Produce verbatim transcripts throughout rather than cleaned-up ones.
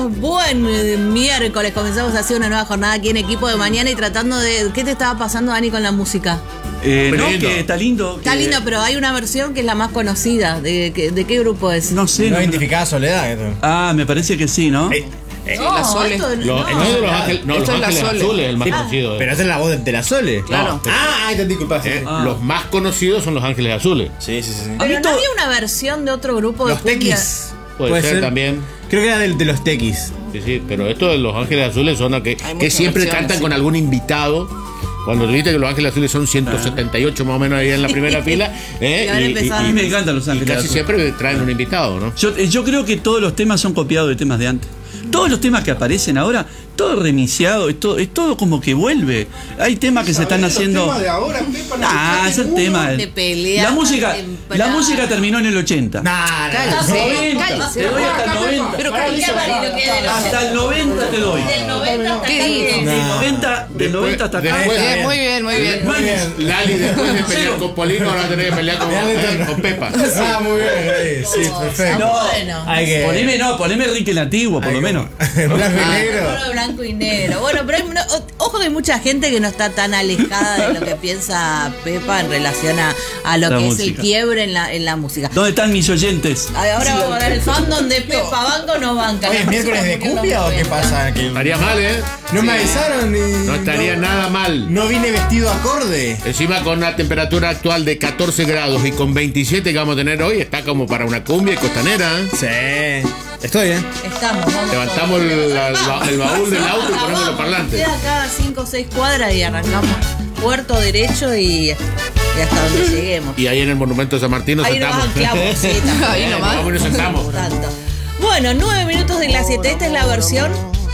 Bueno, buen eh, miércoles. Comenzamos así una nueva jornada aquí en Equipo de Mañana y tratando de... ¿Qué te estaba pasando, Dani, con la música? Eh, no, lindo. que está lindo. Está que- lindo, pero hay una versión que es la más conocida. ¿De, qué- de qué grupo es? No sé. ¿No no- identificaba Soledad? Esto. Ah, me parece que sí, ¿no? Eh, eh, No, la Sole. esto Lo- no. no es de los ángeles, no, Esto los es la ángeles Sole. azules, el más conocido. pero esa es la voz de, de la Sole. Claro. pero- Ah, ah, entendí, disculpa. sí, Eh, sí. Ah. Los más conocidos son los ángeles azules. Sí, sí, sí. A mí Pero no todo- había una versión de otro grupo de Los cumbia. Tequis. Puede, ser, también. Creo que era del- de, los Tequis. Sí, sí, pero esto de los ángeles azules son los que, Hay que muchas siempre versiones, cantan sí. con algún invitado. Cuando viste que los ángeles azules son ciento setenta y ocho más o menos ahí en la primera fila. ¿eh? Y ahora empezaron. A mí me encantan los y ángeles casi azules. siempre traen un invitado, ¿no? Yo, eh, yo creo que todos los temas son copiados de temas de antes. Todos los temas que aparecen ahora, todo remixeado, es todo, es todo como que vuelve. Hay temas que se están haciendo. Ah, ese tema. de pelear La música, temprano. la música terminó en el ochenta. Nah, nah, Cállese, noventa, cállese. te doy hasta el noventa. Pero cállese. Hasta el noventa te doy. Del noventa hasta ¿Qué acá. dice? Del noventa, del noventa hasta acá. después- Bien, muy bien, muy bien. Muy bien. Lali, después de pelear con Polino, ahora tenés que pelear con, eh, con Pepa. Ah, muy bien. eh, Sí, perfecto. No, bueno. Hay que. Poneme, no, poneme Ricky el antiguo, por hay lo que- menos. En blanco y negro. Color blanco y negro. Bueno, pero hay, una- o- ojo que hay mucha gente que no está tan alejada de lo que piensa Pepa en relación a, a lo La que es el música. quiebre en la, en la música. ¿Dónde están mis oyentes? Ahora vamos a ver el fandom de Pepa, ¿banca o no banca? Oye, ¿es miércoles de cumbia o qué pasa? Que Estaría mal, ¿eh? no me avisaron y. No estaría nada mal. No vine vestido acorde. Encima con una temperatura actual de catorce grados y con veintisiete que vamos a tener hoy, está como para una cumbia costanera, ¿eh? Sí. Estoy, ¿eh? Estamos, vamos. Levantamos el, la- la- el baúl del auto y ponemos los parlantes. Queda acá cinco o seis cuadras y arrancamos puerto derecho y, y hasta donde lleguemos. Y ahí en el monumento de San Martín nos Ahí nos sentamos. anclamos, sí, también. Ahí nomás. Vamos y nos sentamos. Tanto. Bueno, nueve minutos de las siete. Esta es la versión.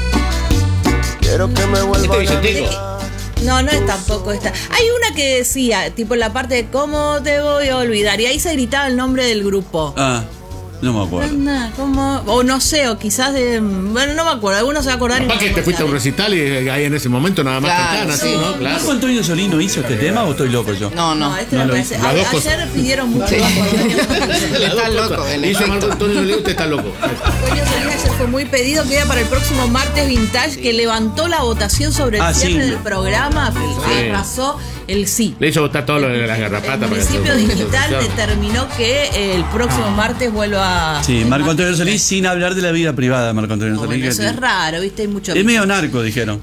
Quiero que me vuelva Este Vicentico. No, no es tampoco esta. Hay una que decía, tipo en la parte de ¿cómo te voy a olvidar? Y ahí se gritaba el nombre del grupo. Ah, no me acuerdo. Anda, ¿cómo? O no sé, o quizás de. Bueno, no me acuerdo. Algunos se va a acordar. y Capaz no que se te fuiste a un acuerdan. recital y ahí en ese momento nada más Claro, cantaban así, sí. ¿no? Claro. ¿Marco Antonio Solino hizo este tema o estoy loco yo? No, No, no. este no me lo parece. hizo. Las A- dos ayer cosas. pidieron mucho. Sí. Las dos Está cosas. loco, en Hizo efecto. Marco Antonio Solís, usted está loco. Coño, Solís ayer fue muy pedido, queda para el próximo martes Vintage, que levantó la votación sobre el Ah, cierre sí. del programa, arrasó el sí. Le hizo botar todo lo de las garrapatas. El para que municipio se- digital determinó que el próximo martes vuelva. Sí, el Marco martes Antonio Solís sin hablar de la vida privada de Marco Antonio No, Solís. bueno, eso que- es raro, ¿viste? Hay mucho. Es medio narco, dijeron.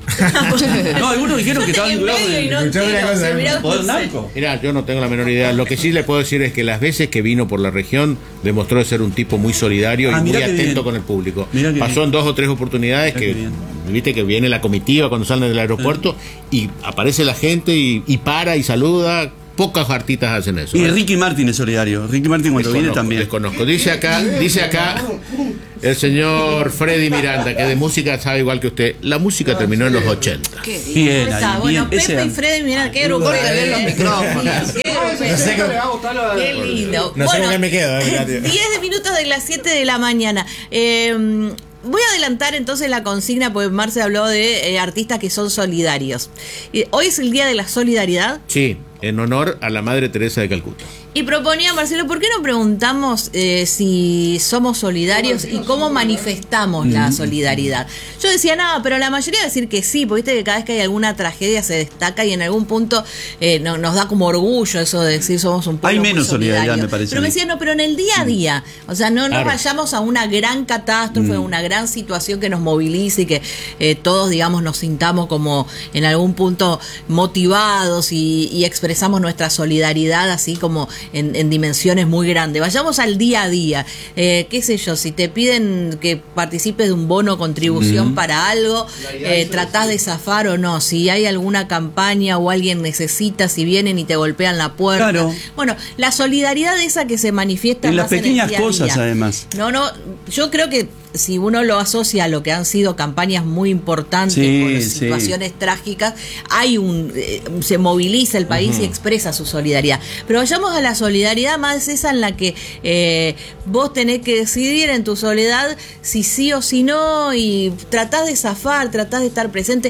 No, algunos dijeron que estaba en vinculado con medio y no el Escuchame una entiendo, cosa, se mirá poder usted. narco. Mira, yo no tengo la menor idea. Lo que sí le puedo decir es que las veces que vino por la región demostró de ser un tipo muy solidario Ah, y muy mirá qué atento bien. con el público. Mirá qué Pasó bien. en dos o tres oportunidades Mirá qué que bien. viste que viene la comitiva cuando salen del aeropuerto y aparece la gente y, y para y saluda. Pocas artistas hacen eso. Y ¿eh? Ricky Martin es solidario. Ricky Martin cuando viene Desconozco, también. desconozco. Dice acá, dice acá el señor Freddy Miranda, que de música sabe igual que usted. La música terminó en los ochenta. ¿Qué? Bien, Está, ahí, bueno, bien. Ese- Pepe y Freddy, mirá, qué grupo. Córtale los micrófonos. Qué grupo. No sé qué- Qué lindo. No sé con qué me quedo, eh, mirá, tío. diez minutos de las siete de la mañana. Eh, voy a adelantar entonces la consigna, porque Marce habló de eh, artistas que son solidarios. Y hoy es el Día de la Solidaridad. Sí, en honor a la Madre Teresa de Calcuta. Y proponía, Marcelo, ¿por qué no preguntamos eh, si somos solidarios y cómo manifestamos la solidaridad? Yo decía, no, pero la mayoría va a decir que sí, porque viste que cada vez que hay alguna tragedia se destaca y en algún punto eh, no, nos da como orgullo eso de decir somos un pueblo Hay muy menos solidaridad, solidario. me parece Pero a me mí. decía, no, pero en el día a día, o sea, no nos Claro. vayamos a una gran catástrofe, a una gran situación que nos movilice y que eh, todos, digamos, nos sintamos como en algún punto motivados y, y expresamos nuestra solidaridad así como en, en dimensiones muy grandes. Vayamos al día a día. Eh, qué sé yo, si te piden que participes de un bono o contribución para algo, eh, tratás de zafar o no. Si hay alguna campaña o alguien necesita, si vienen y te golpean la puerta. Claro. Bueno, la solidaridad esa que se manifiesta En las más en el pequeñas día a cosas, día. además. No, no, yo creo que si uno lo asocia a lo que han sido campañas muy importantes Sí, por sí. situaciones trágicas, hay un eh, se moviliza el país y expresa su solidaridad. Pero vayamos a la solidaridad más esa en la que eh, vos tenés que decidir en tu soledad si sí o si no y tratás de zafar, tratás de estar presente.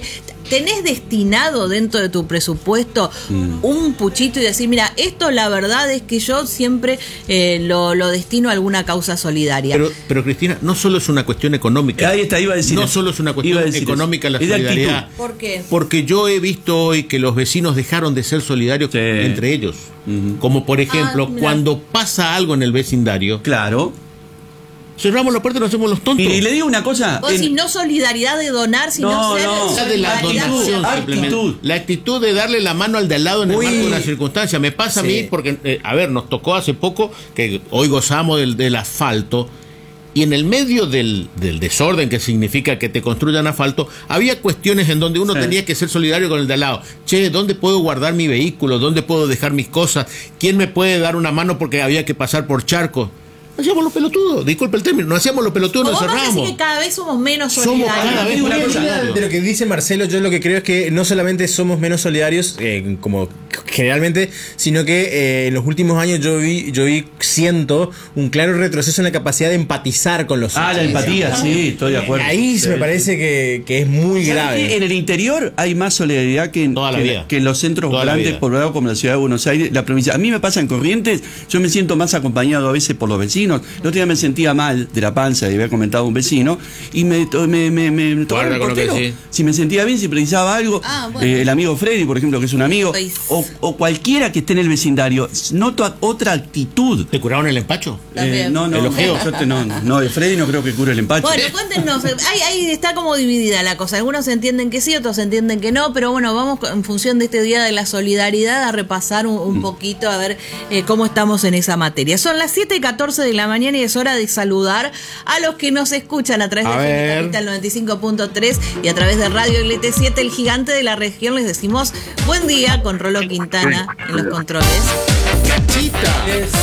¿tenés destinado dentro de tu presupuesto mm. un puchito y decir, mira, esto la verdad es que yo siempre eh, lo, lo destino a alguna causa solidaria? Pero, pero Cristina, no solo es una cuestión económica. Ahí está, iba a decir No eso. solo es una cuestión económica la solidaridad. ¿Por qué? Porque yo he visto hoy que los vecinos dejaron de ser solidarios sí. entre ellos. Uh-huh. Como por ejemplo, ah, cuando pasa algo en el vecindario. Claro. Cerramos la puerta y nos hacemos los tontos. Y le digo una cosa. Vos en... si no solidaridad de donar, sino no, ser no. de la donación, actitud. La actitud de darle la mano al de al lado en Uy. el marco de una circunstancia. Me pasa sí. a mí porque, eh, a ver, nos tocó hace poco que hoy gozamos del, del asfalto. Y en el medio del, del desorden que significa que te construyan asfalto, había cuestiones en donde uno sí. tenía que ser solidario con el de al lado. Che, ¿dónde puedo guardar mi vehículo? ¿Dónde puedo dejar mis cosas? ¿Quién me puede dar una mano porque había que pasar por charcos? Hacíamos los pelotudos, disculpe el término, no hacíamos los pelotudos, nos cerramos. Así que cada vez somos menos solidarios. Somos cada vez una cosa. De lo que dice Marcelo, yo lo que creo es que no solamente somos menos solidarios, eh, como generalmente, sino que eh, en los últimos años yo vi, yo vi, siento un claro retroceso en la capacidad de empatizar con los Ah, otros. la empatía, sí, estoy de acuerdo. Ahí sí, me parece sí. que, que es muy grave. En el interior hay más solidaridad que en, Toda la que, vida. que en los centros Toda grandes poblados como la ciudad de Buenos Aires, la provincia. A mí me pasa en Corrientes, yo me siento más acompañado a veces por los vecinos. El otro día me sentía mal de la panza y había comentado a un vecino y me me me, me tocaba el portero. Sí. Si me sentía bien, si precisaba algo, ah, bueno. eh, el amigo Freddy, por ejemplo, que es un amigo, pues... o, o cualquiera que esté en el vecindario, noto otra actitud. ¿Te curaron el empacho? Eh, no, no, yo te, no, no, de Freddy no creo que cure el empacho. Bueno, cuéntenos, ahí, ahí está como dividida la cosa. Algunos entienden que sí, otros entienden que no, pero bueno, vamos en función de este Día de la Solidaridad a repasar un, un poquito, a ver eh, cómo estamos en esa materia. Son las siete y catorce de la mañana y es hora de saludar a los que nos escuchan a través a de F M Capital noventa y cinco punto tres y a través de Radio L T siete, el gigante de la región. Les decimos buen día con Rolo Quintana en los controles. ¡Cachita!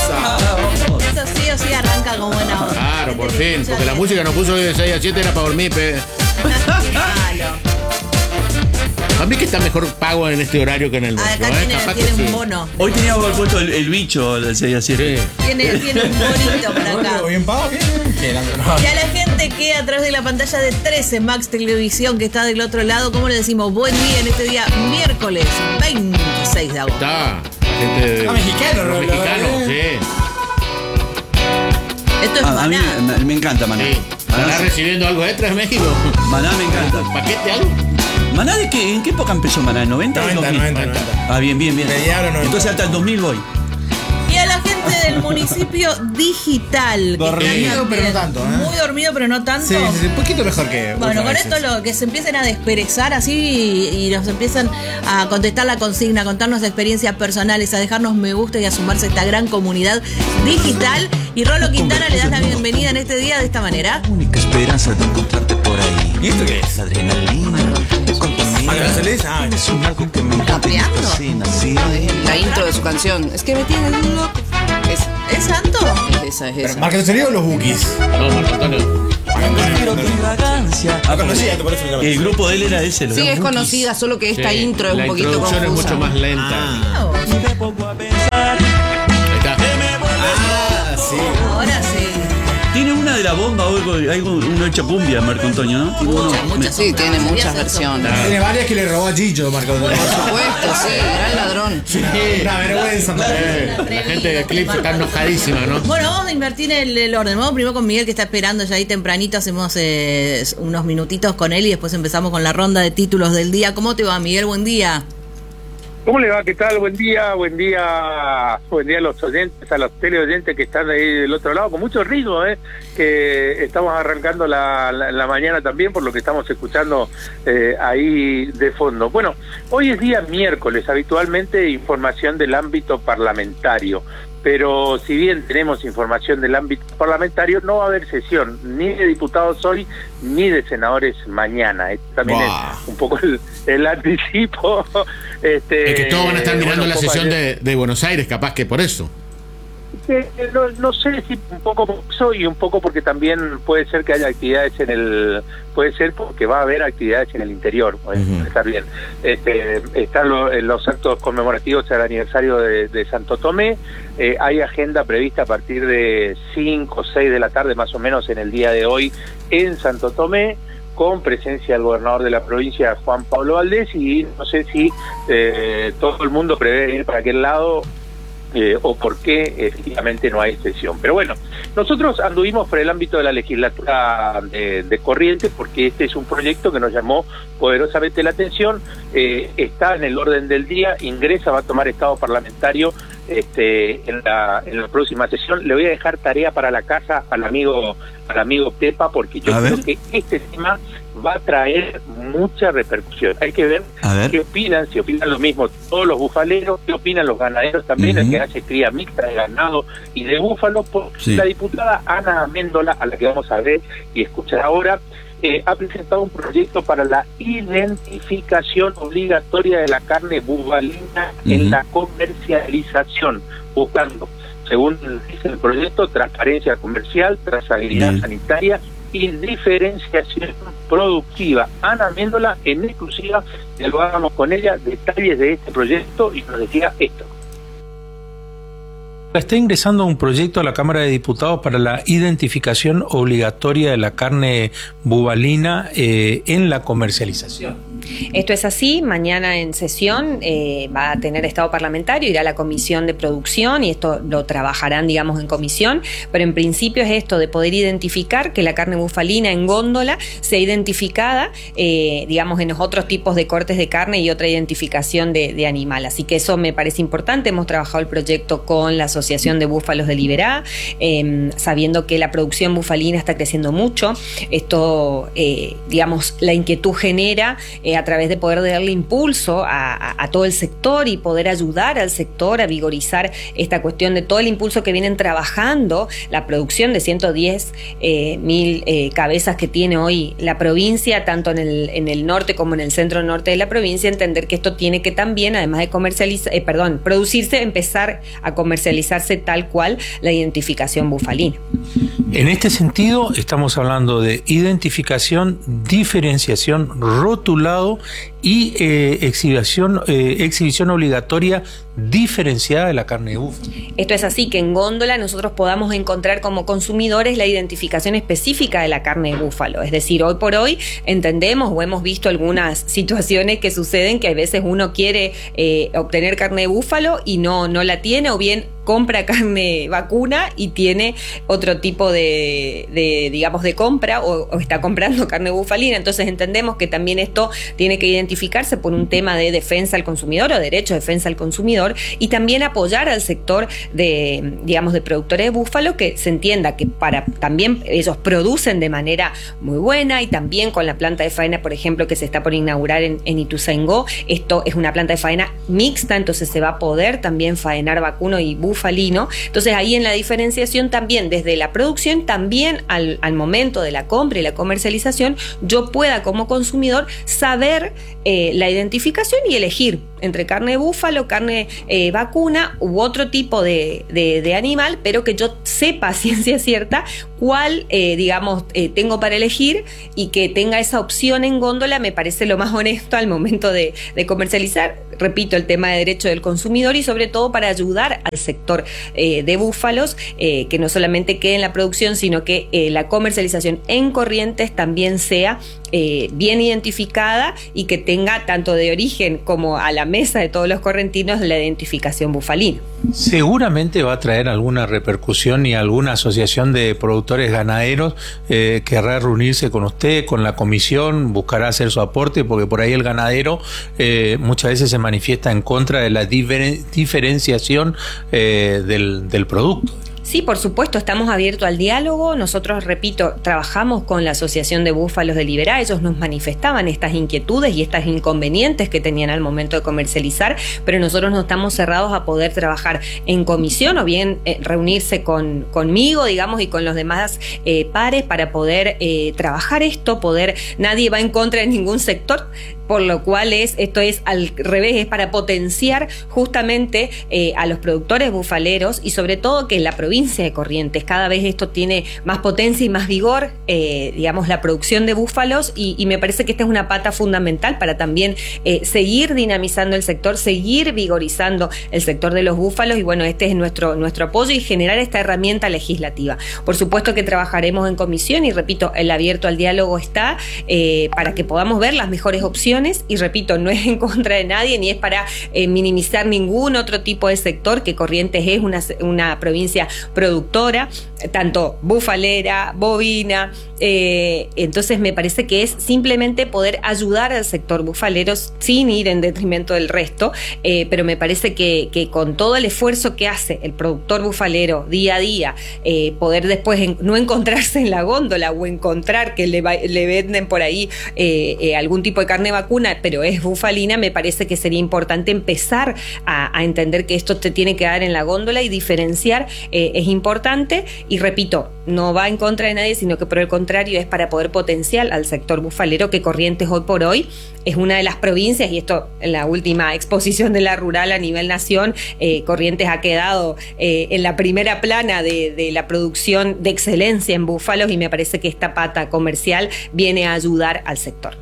Esto sí o sí arranca con buena onda. Claro, por fin, porque la música nos puso de seis a siete era para dormir, pe. A mí que está mejor pago en este horario que en el nuestro. Acá ¿eh? tiene, tiene un sí. bono. Hoy teníamos puesto el, el bicho del seis a siete. Sí. Tiene, tiene un bonito por acá. ¿Bien pago? Bien. Y a la gente que a través de la pantalla de trece Max Televisión, que está del otro lado, ¿cómo le decimos? Buen día en este día, miércoles veintiséis de agosto. Está, gente de... Ah, mexicano, ¿no? Mexicano, sí. Esto es ah, Maná. A mí me, me encanta Maná. Sí. ¿Estará recibiendo algo extra en México? Maná me encanta. ¿Paquete algo? ¿Maná de qué? ¿En qué época empezó Maná? ¿En noventa? noventa, noventa, noventa. Ah, bien, bien, bien. Mediaron noventa. Entonces hasta el dos mil voy. Y a la gente del municipio digital. Dormido, pero no tanto, ¿eh? Muy dormido, pero no tanto. Sí, sí, un poquito mejor que. Bueno, con esto lo que se empiecen a desperezar así y, y nos empiezan a contestar la consigna, a contarnos experiencias personales, a dejarnos me gusta y a sumarse a esta gran comunidad digital. Y Rolo Quintana le das la bienvenida en este día de esta manera. Única esperanza de encontrarte por ahí. ¿Y esto qué es? La adrenalina te contamina. ¿Ah, se le dice? Ah, es un algo que me encanta y me fascina. Sí. La intro de su canción. Es que me tiene loco. Es, ¿Es santo? esa, es esa. ¿Marco Antonio o los Bookies? No, Marco Antonio. Ah, el grupo de él era ese. Sí, es conocida, solo que esta Sí, intro es la un poquito introducción confusa. es mucho más lenta. Ah, Ahí está. ah sí. Ahora sí. Tiene una de la bomba o algo, algo uno hecho cumbia, Marco Antonio, ¿no? Tiene uno- Muchas, muchas. Sí, tiene muchas versiones. Tiene varias que le robó a Gillo, Marco Antonio. Por supuesto, sí, gran ladrón. Una vergüenza. Eh, la gente de Eclipse está enojadísima, ¿no? Bueno, vamos a invertir el, el orden. Vamos primero con Miguel, que está esperando ya ahí tempranito. Hacemos eh, unos minutitos con él y después empezamos con la ronda de títulos del día. ¿Cómo te va, Miguel? Buen día. ¿Cómo le va? ¿Qué tal? Buen día, buen día, buen día a los oyentes, a los teleoyentes que están ahí del otro lado, con mucho ritmo, ¿eh? Que estamos arrancando la, la, la mañana también, por lo que estamos escuchando eh, ahí de fondo. Bueno, hoy es día miércoles, habitualmente información del ámbito parlamentario, pero si bien tenemos información del ámbito parlamentario, no va a haber sesión ni de diputados hoy, ni de senadores mañana. Esto también wow. es un poco el, el anticipo. Este, es que todos van a estar mirando bueno, la sesión de, de Buenos Aires, capaz que por eso. Eh, no, no sé si un poco por eso y un poco porque también puede ser que haya actividades en el, puede ser porque va a haber actividades en el interior, puede uh-huh. estar bien. Este, están lo, los actos conmemorativos al aniversario de, de Santo Tomé, eh, hay agenda prevista a partir de cinco o seis de la tarde más o menos en el día de hoy en Santo Tomé. con presencia del gobernador de la provincia, Juan Pablo Valdés, y no sé si eh, todo el mundo prevé ir para aquel lado eh, o por qué efectivamente no hay sesión. Pero bueno, nosotros anduvimos por el ámbito de la legislatura de, de Corrientes porque este es un proyecto que nos llamó poderosamente la atención, eh, está en el orden del día, ingresa, va a tomar estado parlamentario este, en, la, en la próxima sesión. Le voy a dejar tarea para la casa al amigo al amigo Pepa, porque yo creo que este tema va a traer mucha repercusión. Hay que ver, ver qué opinan, si opinan lo mismo todos los bufaleros, qué opinan los ganaderos también, uh-huh. el que hace cría mixta de ganado y de búfalos. Por sí. La diputada Ana Amendola, a la que vamos a ver y escuchar ahora, eh, ha presentado un proyecto para la identificación obligatoria de la carne bufalina uh-huh. en la comercialización, buscando, según dice el proyecto, transparencia comercial, trazabilidad Bien. sanitaria y diferenciación productiva. Ana Amendola, en exclusiva, dialogamos con ella detalles de este proyecto y nos decía esto. Está ingresando un proyecto a la Cámara de Diputados para la identificación obligatoria de la carne bubalina eh, en la comercialización. Esto es así, mañana en sesión eh, va a tener estado parlamentario, irá a la comisión de producción y esto lo trabajarán, digamos, en comisión, pero en principio es esto de poder identificar que la carne bufalina en góndola sea identificada, eh, digamos, en los otros tipos de cortes de carne y otra identificación de, de animal. Así que eso me parece importante. Hemos trabajado el proyecto con la Asociación de Búfalos de Liberá, eh, sabiendo que la producción bufalina está creciendo mucho. Esto, eh, digamos, la inquietud genera eh, a través de poder darle impulso a, a, a todo el sector y poder ayudar al sector a vigorizar esta cuestión de todo el impulso que vienen trabajando, la producción de ciento diez mil eh, cabezas que tiene hoy la provincia, tanto en el, en el norte como en el centro norte de la provincia, entender que esto tiene que también, además de comercializar, eh, perdón, producirse, empezar a comercializarse tal cual la identificación bufalina. En este sentido, estamos hablando de identificación, diferenciación, rotulado y eh, exhibición, eh, exhibición obligatoria diferenciada de la carne de búfalo. Esto es así, que en góndola nosotros podamos encontrar como consumidores la identificación específica de la carne de búfalo. Es decir, hoy por hoy entendemos o hemos visto algunas situaciones que suceden que a veces uno quiere eh, obtener carne de búfalo y no, no la tiene, o bien compra carne vacuna y tiene otro tipo de, de digamos, de compra o, o está comprando carne bufalina. Entonces entendemos que también esto tiene que identificarse por un tema de defensa al consumidor o derecho de defensa al consumidor, y también apoyar al sector de, digamos, de productores de búfalo, que se entienda que para también ellos producen de manera muy buena, y también con la planta de faena, por ejemplo, que se está por inaugurar en, en Ituzaingó. Esto es una planta de faena mixta, entonces se va a poder también faenar vacuno y bufalino. Entonces ahí en la diferenciación también, desde la producción, también al, al momento de la compra y la comercialización, yo pueda como consumidor saber eh, la identificación y elegir entre carne de búfalo, carne eh, vacuna u otro tipo de, de, de animal, pero que yo sepa a ciencia cierta cuál, eh, digamos, eh, tengo para elegir, y que tenga esa opción en góndola me parece lo más honesto al momento de, de comercializar. Repito, el tema de derecho del consumidor, y sobre todo para ayudar al sector eh, de búfalos, eh, que no solamente quede en la producción, sino que eh, la comercialización en Corrientes también sea eh, bien identificada y que tenga tanto de origen como a la mesa de todos los correntinos la identificación bufalina. Seguramente va a traer alguna repercusión, y alguna asociación de productores ganaderos eh, querrá reunirse con usted, con la comisión, buscará hacer su aporte, porque por ahí el ganadero eh, muchas veces se manifiesta en contra de la difer- diferenciación eh, del, del producto. Sí, por supuesto, estamos abiertos al diálogo. Nosotros, repito, trabajamos con la Asociación de Búfalos de Liberá. Ellos nos manifestaban estas inquietudes y estas inconvenientes que tenían al momento de comercializar, pero nosotros no estamos cerrados a poder trabajar en comisión, o bien eh, reunirse con, conmigo, digamos, y con los demás eh, pares para poder eh, trabajar esto, poder, nadie va en contra de ningún sector. por lo cual es esto es al revés, es para potenciar justamente eh, a los productores bufaleros y sobre todo que en la provincia de Corrientes cada vez esto tiene más potencia y más vigor, eh, digamos, la producción de búfalos y, y me parece que esta es una pata fundamental para también eh, seguir dinamizando el sector, seguir vigorizando el sector de los búfalos y bueno, este es nuestro, nuestro apoyo y generar esta herramienta legislativa. Por supuesto que trabajaremos en comisión y repito, el abierto al diálogo está eh, para que podamos ver las mejores opciones y repito, no es en contra de nadie ni es para eh, minimizar ningún otro tipo de sector, que Corrientes es una, una provincia productora, tanto bufalera, bovina, eh, entonces me parece que es simplemente poder ayudar al sector bufalero sin ir en detrimento del resto, eh, pero me parece que, que con todo el esfuerzo que hace el productor bufalero día a día, eh, poder después en, no encontrarse en la góndola o encontrar que le, va, le venden por ahí eh, eh, algún tipo de carne vacuna, pero es bufalina, me parece que sería importante empezar a, a entender que esto te tiene que dar en la góndola y diferenciar eh, es importante y repito, no va en contra de nadie, sino que por el contrario es para poder potenciar al sector bufalero, que Corrientes hoy por hoy es una de las provincias, y esto en la última exposición de la rural a nivel nación, eh, Corrientes ha quedado eh, en la primera plana de, de la producción de excelencia en búfalos y me parece que esta pata comercial viene a ayudar al sector.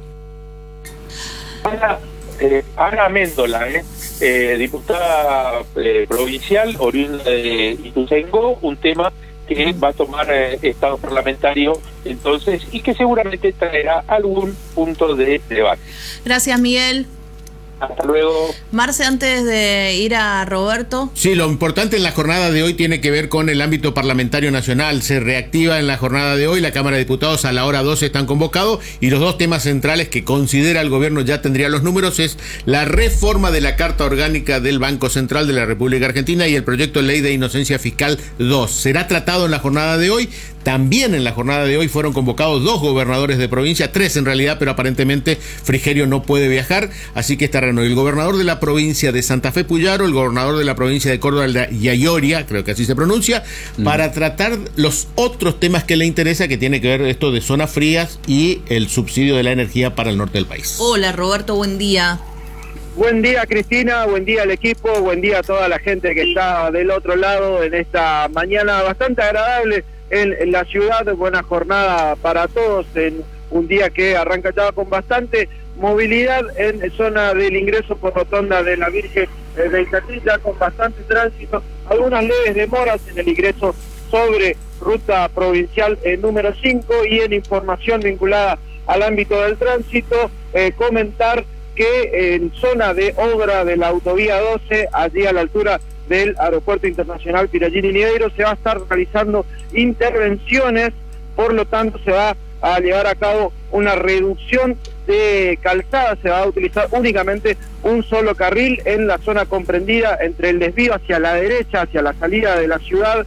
Ana, eh, Ana Méndola, eh, eh, diputada eh, provincial, oriunda de Ituzaingó, un tema que va a tomar eh, estado parlamentario entonces y que seguramente traerá algún punto de debate. Gracias, Miguel. Hasta luego. Marce, antes de ir a Roberto. Sí, lo importante en la jornada de hoy tiene que ver con el ámbito parlamentario nacional. Se reactiva en la jornada de hoy, la Cámara de Diputados a la hora doce están convocados y los dos temas centrales que considera el gobierno, ya tendría los números, es la reforma de la Carta Orgánica del Banco Central de la República Argentina y el proyecto de ley de inocencia fiscal dos. Será tratado en la jornada de hoy. También en la jornada de hoy fueron convocados dos gobernadores de provincia, tres en realidad, pero aparentemente Frigerio no puede viajar, así que estarán hoy el gobernador de la provincia de Santa Fe, Puyaro, el gobernador de la provincia de Córdoba, Yayoria, creo que así se pronuncia, mm. para tratar los otros temas que le interesa, que tiene que ver esto de zonas frías y el subsidio de la energía para el norte del país. Hola, Roberto, buen día. Buen día, Cristina, buen día al equipo, buen día a toda la gente que está del otro lado en esta mañana bastante agradable en, en la ciudad. Buena jornada para todos en un día que arranca ya con bastante movilidad en zona del ingreso por rotonda de la Virgen de Itatilla, con bastante tránsito, algunas leves demoras en el ingreso sobre ruta provincial eh, número cinco. Y en información vinculada al ámbito del tránsito, eh, comentar que en zona de obra de la autovía doce, allí a la altura del Aeropuerto Internacional Pirallini Niveiro, se va a estar realizando intervenciones, por lo tanto se va a llevar a cabo una reducción de calzada, se va a utilizar únicamente un solo carril en la zona comprendida entre el desvío hacia la derecha, hacia la salida de la ciudad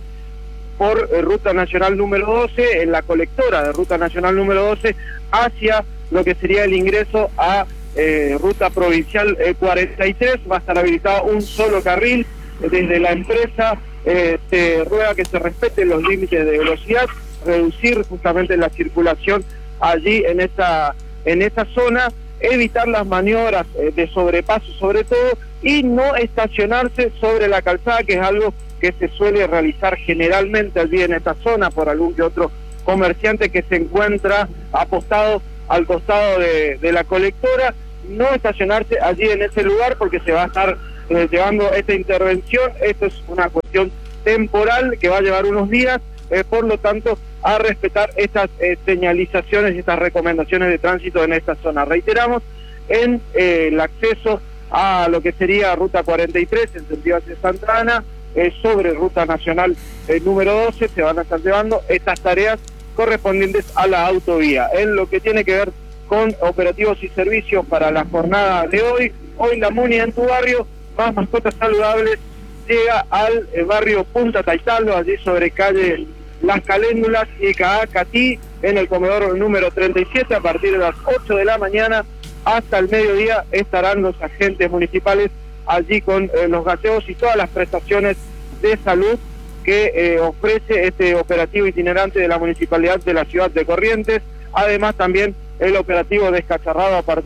por eh, Ruta Nacional número doce, en la colectora de Ruta Nacional número doce, hacia lo que sería el ingreso a eh, Ruta Provincial eh, cuarenta y tres, va a estar habilitado un solo carril. Desde la empresa eh, se ruega que se respeten los límites de velocidad, reducir justamente la circulación allí en esa en esa zona, evitar las maniobras eh, de sobrepaso sobre todo, y no estacionarse sobre la calzada, que es algo que se suele realizar generalmente allí en esta zona por algún que otro comerciante que se encuentra apostado al costado de, de la colectora. No estacionarse allí en ese lugar porque se va a estar eh, llevando esta intervención. Esto es una cuestión temporal que va a llevar unos días, eh, por lo tanto a respetar estas eh, señalizaciones y estas recomendaciones de tránsito en esta zona. Reiteramos, en eh, el acceso a lo que sería Ruta cuarenta y tres en sentido hacia Santa Ana, eh, sobre Ruta Nacional eh, número doce, se van a estar llevando estas tareas correspondientes a la autovía. En lo que tiene que ver con operativos y servicios para la jornada de hoy, hoy la Muni en tu barrio, más mascotas saludables, llega al eh, barrio Punta Taitalo, allí sobre calle Las Caléndulas y Catí, en el comedor número treinta y siete. A partir de las ocho de la mañana hasta el mediodía estarán los agentes municipales allí con eh, los gaseos y todas las prestaciones de salud que eh, ofrece este operativo itinerante de la Municipalidad de la Ciudad de Corrientes. Además también el operativo descacharrado a partir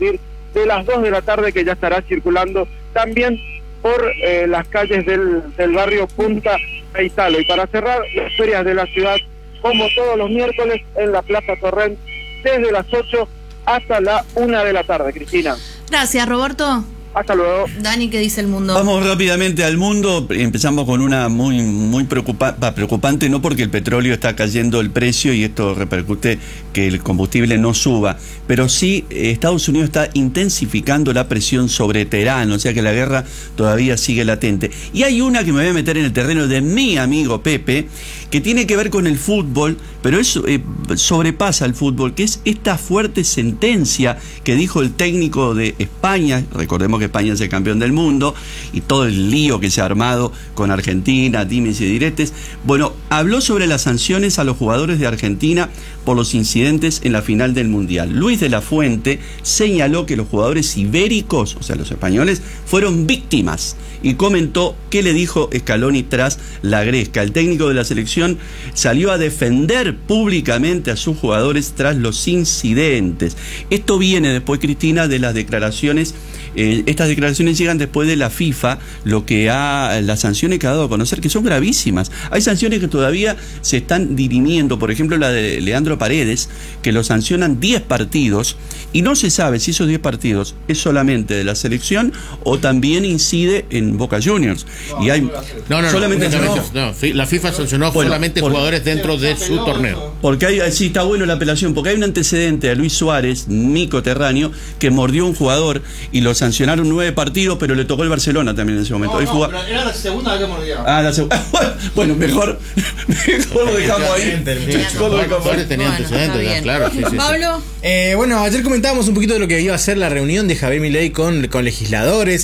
de las dos de la tarde, que ya estará circulando también por eh, las calles del, del barrio Punta Italo. Y para cerrar, las ferias de la ciudad, como todos los miércoles, en la Plaza Torrent, desde las ocho hasta la una de la tarde. Cristina. Gracias, Roberto. Hasta luego. Dani, ¿qué dice el mundo? Vamos rápidamente al mundo. Empezamos con una muy muy preocupa preocupante, no porque el petróleo está cayendo el precio y esto repercute que el combustible no suba, pero sí eh, Estados Unidos está intensificando la presión sobre Teherán, o sea que la guerra todavía sigue latente. Y hay una que me voy a meter en el terreno de mi amigo Pepe, que tiene que ver con el fútbol, pero eso eh, sobrepasa el fútbol, que es esta fuerte sentencia que dijo el técnico de España. Recordemos que España es el campeón del mundo y todo el lío que se ha armado con Argentina, dimes y diretes. Bueno, habló sobre las sanciones a los jugadores de Argentina por los incidentes en la final del Mundial. Luis de la Fuente señaló que los jugadores ibéricos, o sea, los españoles, fueron víctimas y comentó qué le dijo Scaloni tras la gresca. El técnico de la selección salió a defender públicamente a sus jugadores tras los incidentes. Esto viene después, Cristina, de las declaraciones. Eh, estas declaraciones llegan después de la FIFA, lo que ha, las sanciones que ha dado a conocer, que son gravísimas. Hay sanciones que todavía se están dirimiendo, por ejemplo la de Leandro Paredes, que lo sancionan diez partidos, y no se sabe si esos diez partidos es solamente de la selección o también incide en Boca Juniors. No, y hay, no, no, solamente no, no, no, la FIFA sancionó bueno, solamente por, jugadores dentro de su torneo. Porque hay, sí, está bueno la apelación, porque hay un antecedente a Luis Suárez, mi coterráneo, que mordió a un jugador y lo sancionaron nueve partidos, pero le tocó el Barcelona también en ese momento. No, no, jugaba... pero era la segunda vez que mordía. Ah, la segunda. Bueno, mejor, mejor lo dejamos ahí. Mejor lo dejamos ahí. Tenía antecedentes, claro. Sí, sí, Pablo. Sí. Eh, bueno, ayer comentábamos un poquito de lo que iba a ser la reunión de Javier Milei con, con legisladores,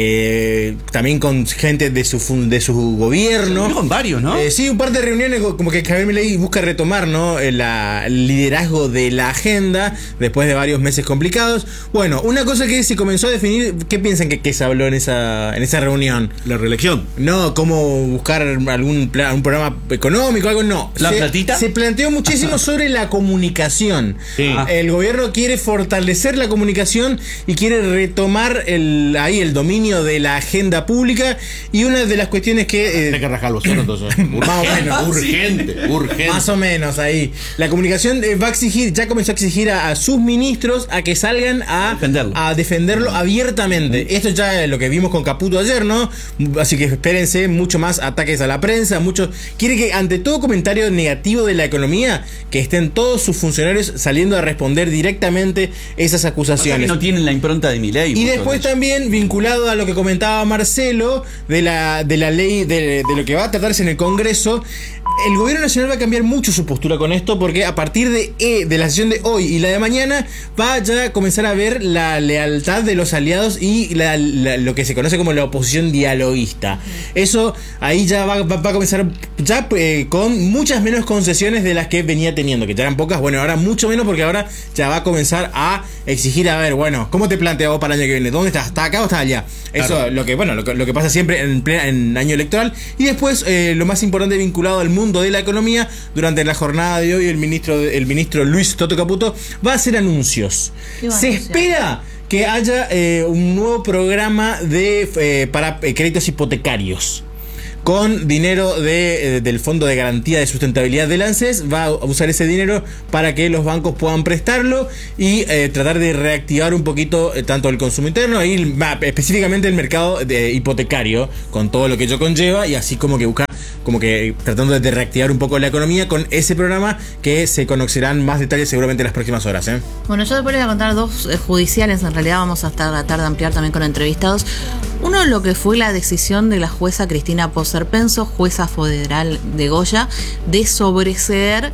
eh, también con gente de su de su gobierno. Con varios, ¿no? Eh, sí, un par de reuniones como que Javier Milei busca retomar, ¿no? La, el liderazgo de la agenda después de varios meses complicados. Bueno, una cosa que se comenzó a definir, ¿qué piensan que, que se habló en esa en esa reunión? La reelección. No, cómo buscar algún plan, un programa económico, algo, no. ¿La se, platita? Se planteó muchísimo sobre la comunicación. Sí. El gobierno quiere fortalecer la comunicación y quiere retomar el ahí el dominio de la agenda pública, y una de las cuestiones que... Eh, Hay que rajar los suelos, entonces. Más o menos. Urgente, urgente. Más o menos ahí. La comunicación eh, va a exigir, ya comenzó a exigir a, a sus ministros a que salgan a defenderlo, a defenderlo abiertamente. Mm. Esto ya es lo que vimos con Caputo ayer, ¿no? Así que espérense mucho más ataques a la prensa, muchos... Quiere que ante todo comentario negativo de la economía, que estén todos sus funcionarios saliendo a responder directamente esas acusaciones. O sea, que no tienen la impronta de Milei. Y después también, vinculado a lo que comentaba Marcelo, de la, de la ley, de, de lo que va a tratarse en el Congreso, el gobierno nacional va a cambiar mucho su postura con esto, porque a partir de, eh, de la sesión de hoy y la de mañana va ya a comenzar a ver la lealtad de los aliados y la, la, lo que se conoce como la oposición dialoguista. Eso ahí ya va, va, va a comenzar ya eh, con muchas menos concesiones de las que venía teniendo, que ya eran pocas. Bueno, ahora mucho menos, porque ahora ya va a comenzar a exigir, a ver, bueno, ¿cómo te planteas vos para el año que viene? ¿Dónde estás? ¿Está acá o está allá? Eso, claro. lo que bueno lo, lo que pasa siempre en, plena, en año electoral. Y después, eh, lo más importante vinculado al mundo de la economía, durante la jornada de hoy el ministro el ministro Luis Toto Caputo va a hacer anuncios. Se espera que haya eh, un nuevo programa de eh, para eh, créditos hipotecarios con dinero de, eh, del Fondo de Garantía de Sustentabilidad del ANSES. Va a usar ese dinero para que los bancos puedan prestarlo y eh, tratar de reactivar un poquito eh, tanto el consumo interno y específicamente el mercado de, hipotecario, con todo lo que ello conlleva, y así como que buscar, como que tratando de reactivar un poco la economía con ese programa, que se conocerán más detalles seguramente en las próximas horas, ¿eh? Bueno, yo después les voy a contar dos eh, judiciales. En realidad vamos a tratar de ampliar también con entrevistados. Uno, lo que fue la decisión de la jueza Cristina Poserpenso, jueza federal de Goya, de sobreseer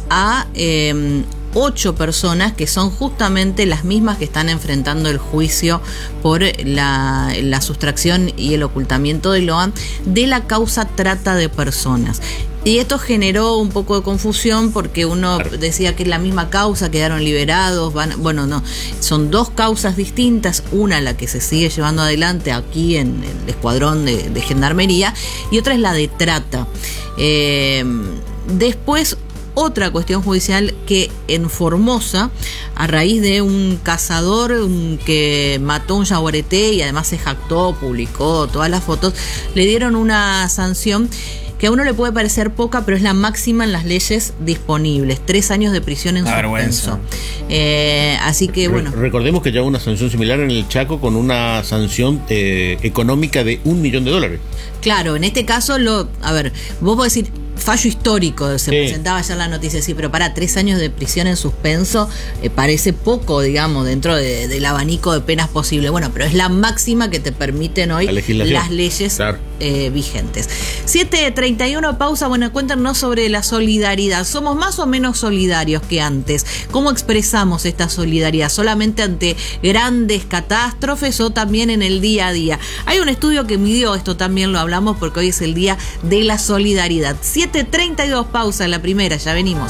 a eh, ocho personas que son justamente las mismas que están enfrentando el juicio por la, la sustracción y el ocultamiento del Loan de la causa trata de personas. Y esto generó un poco de confusión, porque uno decía que es la misma causa, quedaron liberados, van, bueno, no, son dos causas distintas, una la que se sigue llevando adelante aquí en el escuadrón de, de Gendarmería, y otra es la de trata. Eh, después, otra cuestión judicial que en Formosa, a raíz de un cazador un, que mató un yaguareté y además se jactó, publicó todas las fotos, le dieron una sanción que a uno le puede parecer poca, pero es la máxima en las leyes disponibles. Tres años de prisión en suspenso. Eh, así que, bueno. Re- recordemos que ya hubo una sanción similar en el Chaco con una sanción eh, económica de un millón de dólares. Claro, en este caso, lo, a ver, vos podés decir fallo histórico, se sí. presentaba ayer la noticia, sí, pero para tres años de prisión en suspenso eh, parece poco, digamos, dentro de, del abanico de penas posible. Bueno, pero es la máxima que te permiten hoy las leyes claro. eh, vigentes. siete treinta y uno, pausa. Bueno, cuéntanos sobre la solidaridad. ¿Somos más o menos solidarios que antes? ¿Cómo expresamos esta solidaridad? ¿Solamente ante grandes catástrofes o también en el día a día? Hay un estudio que midió esto, también lo hablamos porque hoy es el día de la solidaridad. siete treinta y dos, pausa en la primera, ya venimos.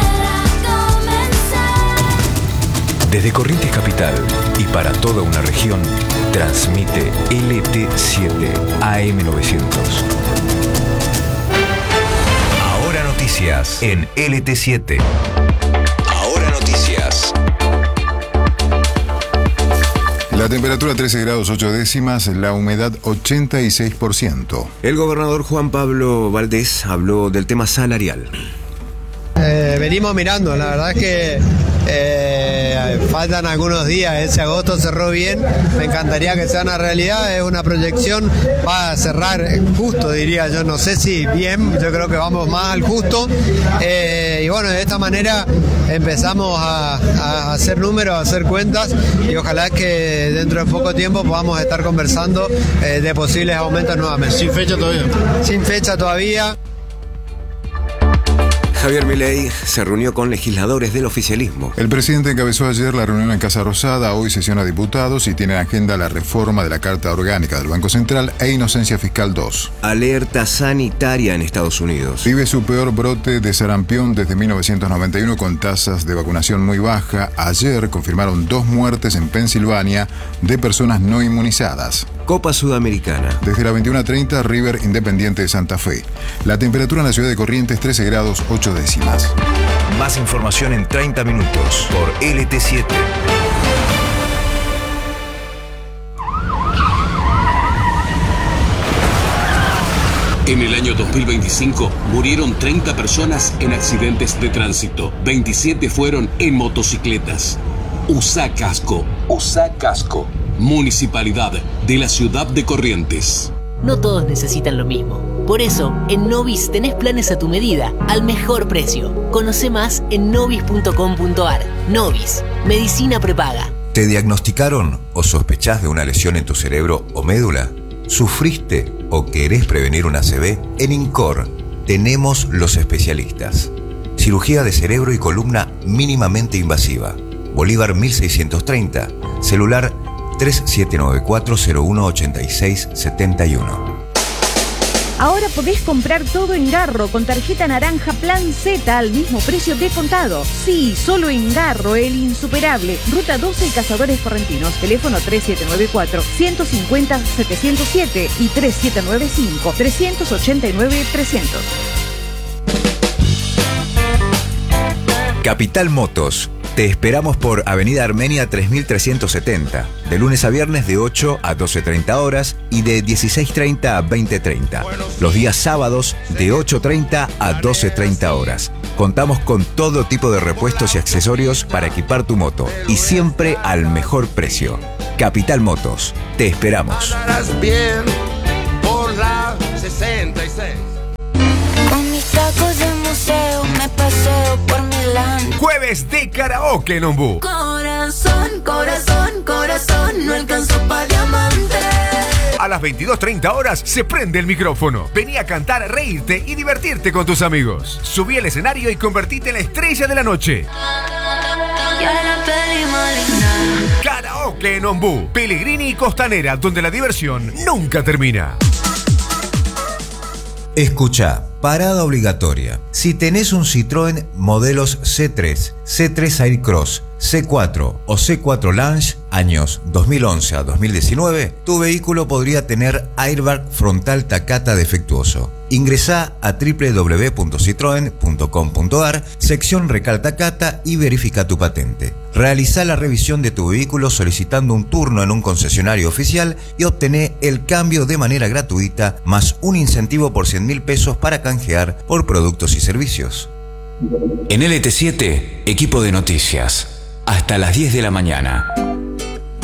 Desde Corrientes Capital y para toda una región, transmite L T siete A M novecientos. Ahora noticias en L T siete. Ahora noticias. La temperatura trece grados ocho décimas, la humedad ochenta y seis por ciento. El gobernador Juan Pablo Valdés habló del tema salarial. Eh, venimos mirando, la verdad es que eh, faltan algunos días, ese agosto cerró bien, me encantaría que sea una realidad, es una proyección, va a cerrar justo, diría yo, no sé si bien, yo creo que vamos más al justo, eh, y bueno, de esta manera empezamos a, a hacer números, a hacer cuentas, y ojalá que dentro de poco tiempo podamos estar conversando eh, de posibles aumentos nuevamente. Sin fecha todavía. Sin fecha todavía. Javier Milei se reunió con legisladores del oficialismo. El presidente encabezó ayer la reunión en Casa Rosada, hoy sesiona diputados y tiene en agenda la reforma de la Carta Orgánica del Banco Central e Inocencia Fiscal dos. Alerta sanitaria en Estados Unidos. Vive su peor brote de sarampión desde mil novecientos noventa y uno con tasas de vacunación muy baja. Ayer confirmaron dos muertes en Pensilvania de personas no inmunizadas. Copa Sudamericana. Desde la veintiuna treinta, River Independiente de Santa Fe. La temperatura en la ciudad de Corrientes, trece grados ocho décimas. Más información en treinta minutos por L T siete. En el año dos mil veinticinco murieron treinta personas en accidentes de tránsito. veintisiete fueron en motocicletas. Usa casco. Usa casco. Municipalidad de la ciudad de Corrientes. No todos necesitan lo mismo. Por eso, en Novis tenés planes a tu medida, al mejor precio. Conoce más en novis punto com punto ar. Novis, medicina prepaga. ¿Te diagnosticaron o sospechás de una lesión en tu cerebro o médula? ¿Sufriste o querés prevenir una A C V? En INCOR tenemos los especialistas. Cirugía de cerebro y columna mínimamente invasiva. Bolívar mil seiscientos treinta. Celular tres siete nueve cuatro cero uno ocho seis siete uno. Ahora podés comprar todo en Garro con tarjeta naranja Plan Z al mismo precio de contado. Sí, solo en Garro, el insuperable. Ruta doce y Cazadores Correntinos. Teléfono tres siete nueve cuatro uno cinco cero siete cero siete y tres siete nueve cinco tres ocho nueve tres cero cero. Capital Motos. Te esperamos por Avenida Armenia tres mil trescientos setenta, de lunes a viernes de ocho a doce treinta horas y de dieciséis treinta a veinte treinta. Los días sábados de ocho treinta a doce treinta horas. Contamos con todo tipo de repuestos y accesorios para equipar tu moto y siempre al mejor precio. Capital Motos, te esperamos. Bien por la sesenta y seis. Con mis tacos de museo me paseo por Milán. Jueves de karaoke en Ombú. Corazón, corazón, corazón, no alcanzó pa' diamante. A las veintidós treinta horas se prende el micrófono. Vení a cantar, reírte y divertirte con tus amigos. Subí al escenario y convertite en la estrella de la noche. Karaoke en Ombú, Pellegrini y Costanera, donde la diversión nunca termina. Escucha, parada obligatoria. Si tenés un Citroën modelos C tres, C tres Aircross, C cuatro o C cuatro Launch, años dos mil once a dos mil diecinueve, tu vehículo podría tener airbag frontal Takata defectuoso. Ingresá a doble u doble u doble u punto citroen punto com punto a r, sección Recal Takata y verifica tu patente. Realizá la revisión de tu vehículo solicitando un turno en un concesionario oficial y obtené el cambio de manera gratuita, más un incentivo por cien mil pesos para canjear por productos y servicios. En L T siete, equipo de noticias. Hasta las diez de la mañana.